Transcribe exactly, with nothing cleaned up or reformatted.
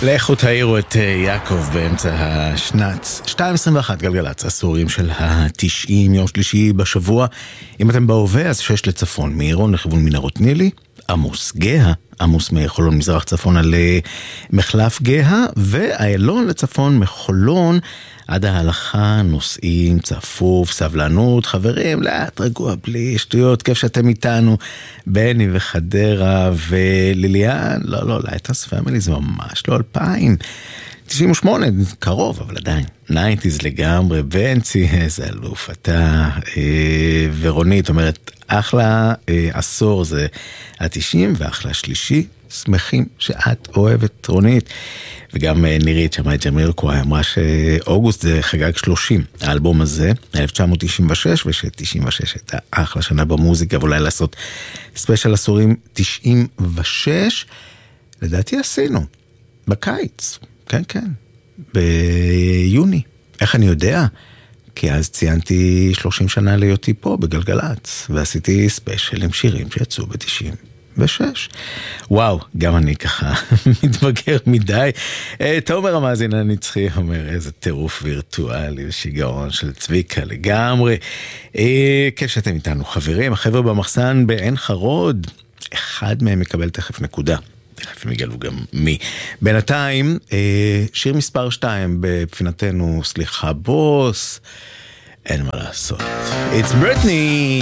לכו תאירו את יעקב באמצע השנת שתיים עשרים ואחת גלגלץ, עשורים של התשעים, יום שלישי בשבוע. אם אתם בהווה, אז שש לצפון, מעירון לכיוון מנהרות נילי, עמוס גאה, עמוס מחולון מזרח צפון על מחלף גאה, ואיילון לצפון מחולון עד ההלכה, נוסעים, צפוף, סבלנות, חברים, לאט, רגוע, בלי שטויות, כיף שאתם איתנו, בני וחדרה וליליאן, לא, לא, לייטס פמילי, זה ממש לא אלפיים, תשעים ושמונה, קרוב, אבל עדיין, ניינטיז לגמרי, בנצי, איזה אלוף, אתה, אה, ורונית, אומרת, אחלה אה, עשור זה התשעים, ואחלה שלישי, שמחים שאת אוהבת רונית, וגם נירית שמעה את ג'מירקוואי, אמרה שאוגוסט זה חגג שלושים, האלבום הזה, אלף תשע מאות תשעים ושש, וש-תשעים ושש הייתה אחלה שנה במוזיקה, ואולי לעשות ספיישל עשורים תשעים ושש, לדעתי עשינו, בקיץ, כן כן, ביוני, איך אני יודע? כי אז ציינתי שלושים שנה להיותי פה בגלגלץ, ועשיתי ספיישל עם שירים שיצאו ב-תשעים ושש. וואו, גם אני ככה מתבגר מדי. תומר המאזין הנצחי אומר, איזה טירוף וירטואלי ושיגעון של צביקה לגמרי. כן שאתם איתנו חברים, החבר'ה במחסן בעין חרוד, אחד מהם מקבל תכף נקודה. תכף הם יגלו גם מי. בינתיים, שיר מספר שתיים בפינתנו, סליחה בוס, אין מה לעשות. It's Britney!